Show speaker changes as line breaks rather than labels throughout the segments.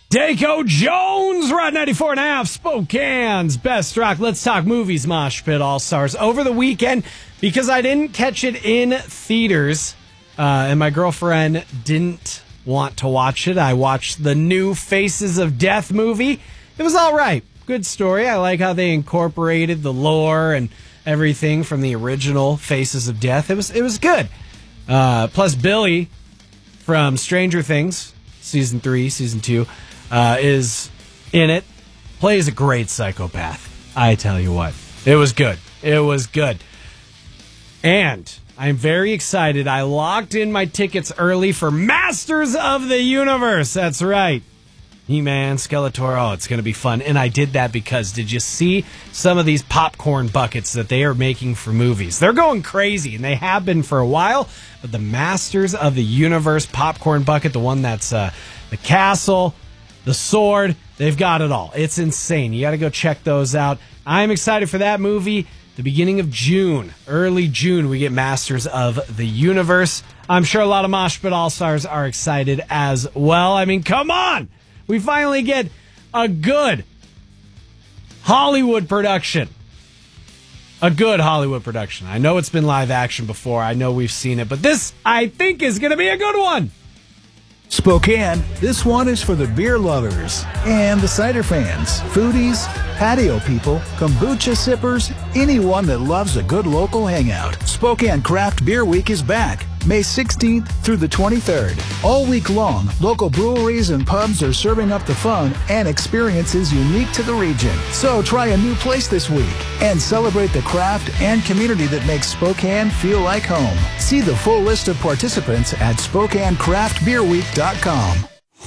Daco Jones, Rod 94.5, Spokane's Best Rock. Let's talk movies, Mosh Pit All-Stars. Over the weekend, because I didn't catch it in theaters, and my girlfriend didn't want to watch it, I watched the new Faces of Death movie. It was all right. Good story. I like how they incorporated the lore and everything from the original Faces of Death. It was good. Plus, Billy from Stranger Things, Season 3, Season 2, is in it. Plays a great psychopath. I tell you what. It was good. It was good. And I'm very excited. I locked in my tickets early for Masters of the Universe. That's right. He-Man, Skeletor. Oh, it's going to be fun. And I did that because did you see some of these popcorn buckets that they are making for movies? They're going crazy, and they have been for a while. But the Masters of the Universe popcorn bucket, the one that's the castle, the sword, they've got it all. It's insane. You got to go check those out. I'm excited for that movie. The beginning of June, early June, we get Masters of the Universe. I'm sure a lot of Mosh Pit All-Stars are excited as well. I mean, come on! We finally get a good Hollywood production. A good Hollywood production. I know it's been live action before. I know we've seen it. But this, I think, is going to be a good one.
Spokane, this one is for the beer lovers and the cider fans, foodies, patio people, kombucha sippers, anyone that loves a good local hangout. Spokane Craft Beer Week is back, May 16th through the 23rd. All week long, local breweries and pubs are serving up the fun and experiences unique to the region. So try a new place this week and celebrate the craft and community that makes Spokane feel like home. See the full list of participants at SpokaneCraftBeerWeek.com.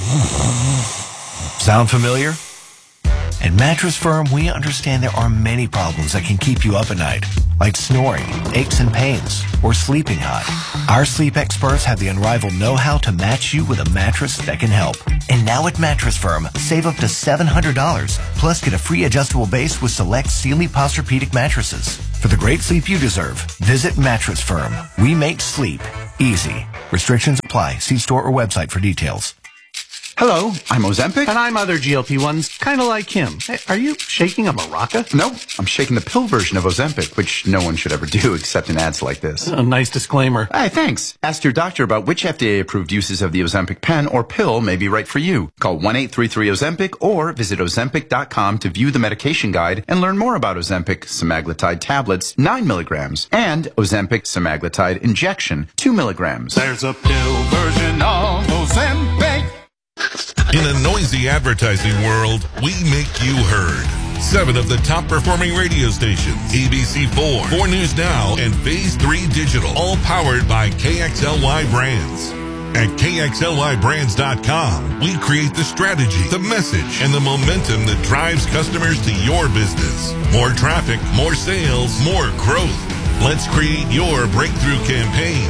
Sound familiar? At Mattress Firm, we understand there are many problems that can keep you up at night, like snoring, aches and pains, or sleeping hot. Our sleep experts have the unrivaled know-how to match you with a mattress that can help. And now at Mattress Firm, save up to $700, plus get a free adjustable base with select Sealy Posturepedic mattresses. For the great sleep you deserve, visit Mattress Firm. We make sleep easy. Restrictions apply. See store or website for details.
Hello, I'm Ozempic.
And I'm other GLP-1s, kind of like him. Hey, are you shaking a maraca?
No, I'm shaking the pill version of Ozempic, which no one should ever do except in ads like this.
A nice disclaimer.
Hey, thanks. Ask your doctor about which FDA-approved uses of the Ozempic pen or pill may be right for you. Call 1-833-OZEMPIC or visit Ozempic.com to view the medication guide and learn more about Ozempic semaglutide tablets, 9 milligrams, and Ozempic semaglutide injection, 2 milligrams.
There's a pill version of Ozempic.
In a noisy advertising world, we make you heard. 7 of the top performing radio stations, ABC4, 4 News Now, and Phase 3 Digital, all powered by KXLY Brands. At KXLYBrands.com, we create the strategy, the message, and the momentum that drives customers to your business. More traffic, more sales, more growth. Let's create your breakthrough campaign.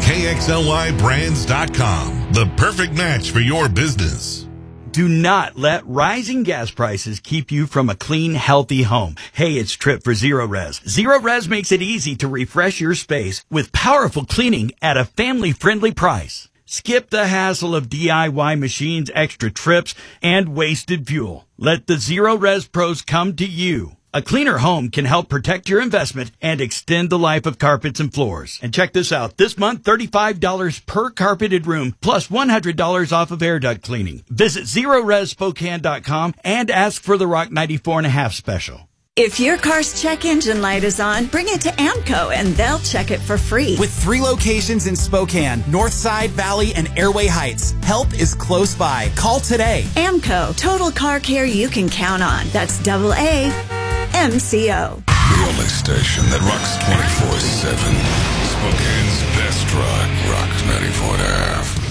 KXLYBrands.com, the perfect match for your business.
Do not let rising gas prices keep you from a clean, healthy home. Hey, it's Trip for Zero Res. Zero Res makes it easy to refresh your space with powerful cleaning at a family-friendly price. Skip the hassle of DIY machines, extra trips, and wasted fuel. Let the Zero Res pros come to you. A cleaner home can help protect your investment and extend the life of carpets and floors. And check this out. This month, $35 per carpeted room, plus $100 off of air duct cleaning. Visit ZeroResSpokane.com and ask for the Rock 94.5 special.
If your car's check engine light is on, bring it to AMCO and they'll check it for free.
With 3 locations in Spokane, Northside, Valley, and Airway Heights, help is close by. Call today.
AMCO, total car care you can count on. That's AA MCO.
The only station that rocks 24/7. Spokane's best rock, Rock 94.5.